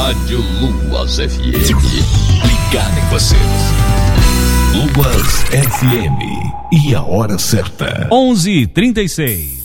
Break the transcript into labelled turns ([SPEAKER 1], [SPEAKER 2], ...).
[SPEAKER 1] Rádio Luas FM. Ligado em você. Luas FM. E a hora certa.
[SPEAKER 2] 11h36.